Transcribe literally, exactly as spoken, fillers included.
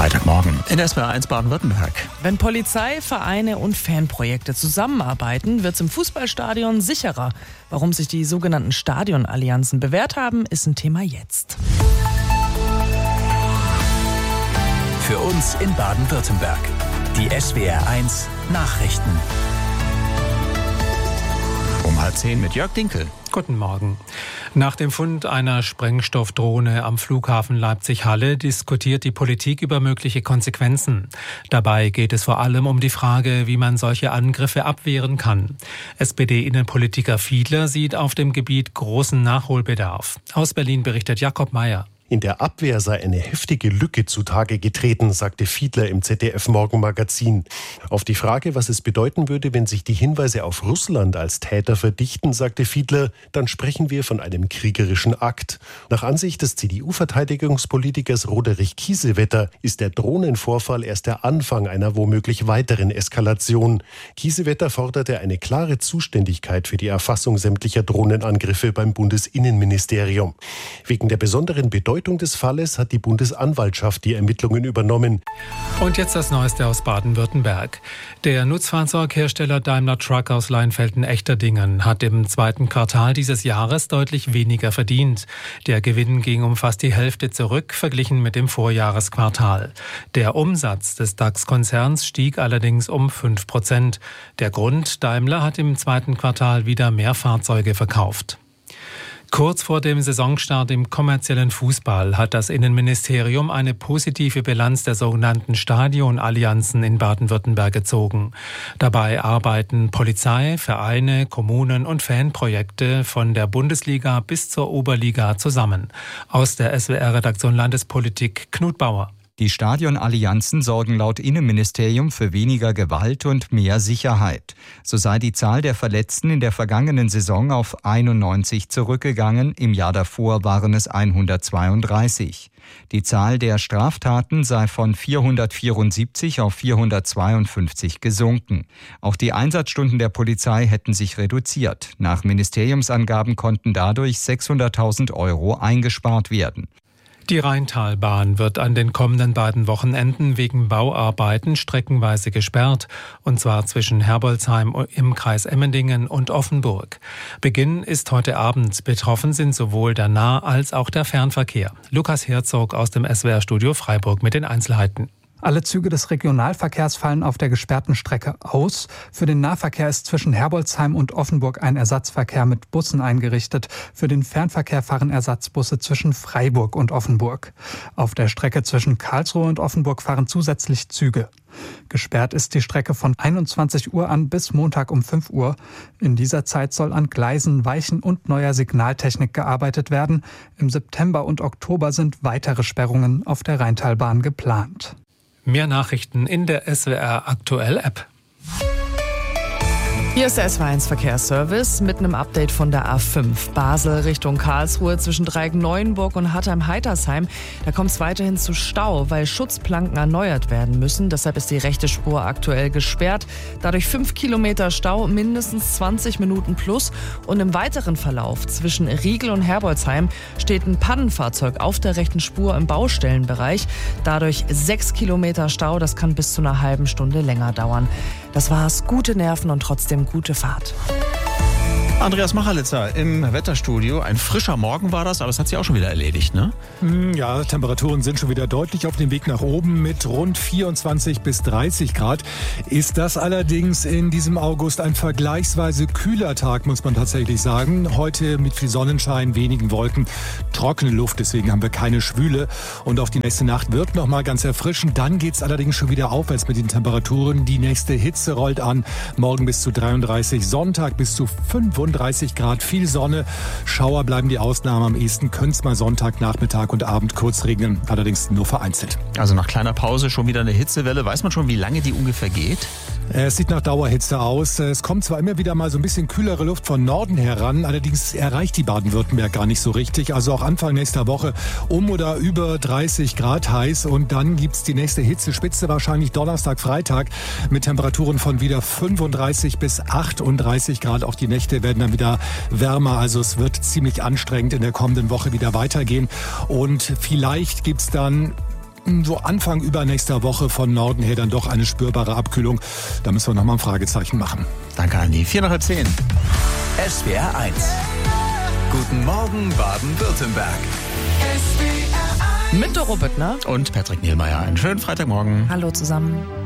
Freitagmorgen in S W R eins Baden-Württemberg. Wenn Polizei, Vereine und Fanprojekte zusammenarbeiten, wird es im Fußballstadion sicherer. Warum sich die sogenannten Stadionallianzen bewährt haben, ist ein Thema jetzt. Für uns in Baden-Württemberg. Die S W R eins Nachrichten. Um halb zehn mit Jörg Dinkel. Guten Morgen. Nach dem Fund einer Sprengstoffdrohne am Flughafen Leipzig-Halle diskutiert die Politik über mögliche Konsequenzen. Dabei geht es vor allem um die Frage, wie man solche Angriffe abwehren kann. S P D-Innenpolitiker Fiedler sieht auf dem Gebiet großen Nachholbedarf. Aus Berlin berichtet Jakob Mayer. In der Abwehr sei eine heftige Lücke zutage getreten, sagte Fiedler im Z D F-Morgenmagazin. Auf die Frage, was es bedeuten würde, wenn sich die Hinweise auf Russland als Täter verdichten, sagte Fiedler, dann sprechen wir von einem kriegerischen Akt. Nach Ansicht des C D U-Verteidigungspolitikers Roderich Kiesewetter ist der Drohnenvorfall erst der Anfang einer womöglich weiteren Eskalation. Kiesewetter forderte eine klare Zuständigkeit für die Erfassung sämtlicher Drohnenangriffe beim Bundesinnenministerium. Wegen der besonderen Bedeutung Bedeutung des Falles hat die Bundesanwaltschaft die Ermittlungen übernommen. Und jetzt das Neueste aus Baden-Württemberg. Der Nutzfahrzeughersteller Daimler Truck aus Leinfelden-Echterdingen hat im zweiten Quartal dieses Jahres deutlich weniger verdient. Der Gewinn ging um fast die Hälfte zurück, verglichen mit dem Vorjahresquartal. Der Umsatz des DAX-Konzerns stieg allerdings um fünf Prozent. Der Grund: Daimler hat im zweiten Quartal wieder mehr Fahrzeuge verkauft. Kurz vor dem Saisonstart im kommerziellen Fußball hat das Innenministerium eine positive Bilanz der sogenannten Stadionallianzen in Baden-Württemberg gezogen. Dabei arbeiten Polizei, Vereine, Kommunen und Fanprojekte von der Bundesliga bis zur Oberliga zusammen. Aus der S W R-Redaktion Landespolitik Knut Bauer. Die Stadionallianzen sorgen laut Innenministerium für weniger Gewalt und mehr Sicherheit. So sei die Zahl der Verletzten in der vergangenen Saison auf einundneunzig zurückgegangen, im Jahr davor waren es hundertzweiunddreißig. Die Zahl der Straftaten sei von vierhundertvierundsiebzig auf vierhundertzweiundfünfzig gesunken. Auch die Einsatzstunden der Polizei hätten sich reduziert. Nach Ministeriumsangaben konnten dadurch sechshunderttausend Euro eingespart werden. Die Rheintalbahn wird an den kommenden beiden Wochenenden wegen Bauarbeiten streckenweise gesperrt, und zwar zwischen Herbolzheim im Kreis Emmendingen und Offenburg. Beginn ist heute Abend. Betroffen sind sowohl der Nah- als auch der Fernverkehr. Lukas Herzog aus dem S W R-Studio Freiburg mit den Einzelheiten. Alle Züge des Regionalverkehrs fallen auf der gesperrten Strecke aus. Für den Nahverkehr ist zwischen Herbolzheim und Offenburg ein Ersatzverkehr mit Bussen eingerichtet. Für den Fernverkehr fahren Ersatzbusse zwischen Freiburg und Offenburg. Auf der Strecke zwischen Karlsruhe und Offenburg fahren zusätzlich Züge. Gesperrt ist die Strecke von einundzwanzig Uhr an bis Montag um fünf Uhr. In dieser Zeit soll an Gleisen, Weichen und neuer Signaltechnik gearbeitet werden. Im September und Oktober sind weitere Sperrungen auf der Rheintalbahn geplant. Mehr Nachrichten in der S W R Aktuell App. Hier ist der S W R eins Verkehrsservice mit einem Update von der A fünf. Basel Richtung Karlsruhe zwischen Dreieck-Neuenburg und Hattheim-Heitersheim. Da kommt es weiterhin zu Stau, weil Schutzplanken erneuert werden müssen. Deshalb ist die rechte Spur aktuell gesperrt. Dadurch fünf Kilometer Stau, mindestens zwanzig Minuten plus. Und im weiteren Verlauf zwischen Riegel und Herbolzheim steht ein Pannenfahrzeug auf der rechten Spur im Baustellenbereich. Dadurch sechs Kilometer Stau. Das kann bis zu einer halben Stunde länger dauern. Das war's. Gute Nerven und trotzdem gute Fahrt. Andreas Machalitzer im Wetterstudio. Ein frischer Morgen war das, aber es hat sich auch schon wieder erledigt, ne? Ja, Temperaturen sind schon wieder deutlich auf dem Weg nach oben mit rund vierundzwanzig bis dreißig Grad. Ist das allerdings in diesem August ein vergleichsweise kühler Tag, muss man tatsächlich sagen. Heute mit viel Sonnenschein, wenigen Wolken, trockene Luft, deswegen haben wir keine Schwüle. Und auf die nächste Nacht wird noch mal ganz erfrischend. Dann geht's allerdings schon wieder aufwärts mit den Temperaturen. Die nächste Hitze rollt an. Morgen bis zu dreiunddreißig, Sonntag bis zu fünfunddreißig Grad, viel Sonne. Schauer bleiben die Ausnahme. Am ehesten könnte es mal Sonntagnachmittag und Abend kurz regnen, allerdings nur vereinzelt. Also nach kleiner Pause schon wieder eine Hitzewelle. Weiß man schon, wie lange die ungefähr geht? Es sieht nach Dauerhitze aus. Es kommt zwar immer wieder mal so ein bisschen kühlere Luft von Norden heran, allerdings erreicht die Baden-Württemberg gar nicht so richtig. Also auch Anfang nächster Woche um oder über dreißig Grad heiß. Und dann gibt's die nächste Hitzespitze, wahrscheinlich Donnerstag, Freitag, mit Temperaturen von wieder fünfunddreißig bis achtunddreißig Grad. Auch die Nächte werden dann wieder wärmer. Also es wird ziemlich anstrengend in der kommenden Woche wieder weitergehen. Und vielleicht gibt's dann so Anfang übernächster Woche von Norden her dann doch eine spürbare Abkühlung. Da müssen wir nochmal ein Fragezeichen machen. Danke, Andi. vier nach halb zehn. S W R eins. Guten Morgen, Baden-Württemberg. Mit Doro Büttner Und Patrick Nielmeier. Einen schönen Freitagmorgen. Hallo zusammen.